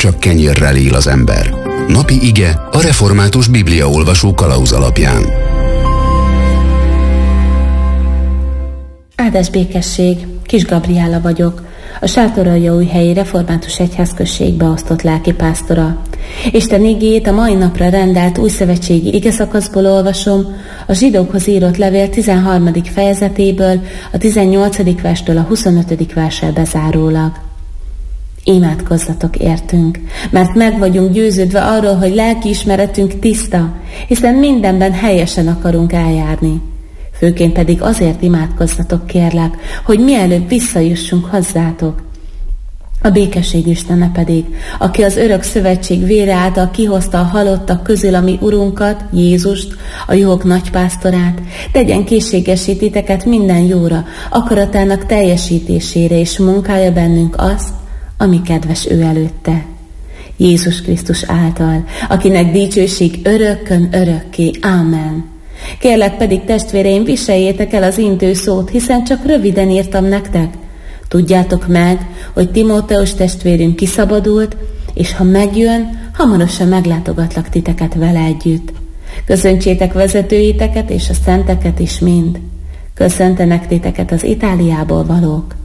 csak kenyérrel él az ember. Napi ige a református bibliaolvasó kalauz alapján. Áldás békesség, Kis Gabriella vagyok, a Sátoraljaújhelyi Református Egyházközségbe osztott lelkipásztora. Isten igéjét a mai napra rendelt újszövetségi igeszakaszból olvasom, a zsidókhoz írott levél 13. fejezetéből, a 18. verstől a 25. verssel bezárólag. Imádkozzatok értünk, mert meg vagyunk győződve arról, hogy lelkiismeretünk tiszta, hiszen mindenben helyesen akarunk eljárni. Főként pedig azért imádkozzatok, kérlek, hogy mielőbb visszajussunk hozzátok. A békesség Istene pedig, aki az örök szövetség vére által kihozta a halottak közül a mi Urunkat, Jézust, a jók nagypásztorát, tegyen készségessé titeket minden jóra, akaratának teljesítésére, és munkálja bennünk azt, ami kedves ő előtte. Jézus Krisztus által, akinek dicsőség örökkön örökké. Ámen. Kérlek pedig, testvéreim, viseljétek el az intő szót, hiszen csak röviden írtam nektek. Tudjátok meg, hogy Timóteus testvérünk kiszabadult, és ha megjön, hamarosan meglátogatlak titeket vele együtt. Köszöntsétek vezetőiteket és a szenteket is mind. Köszöntenek titeket az Itáliából valók.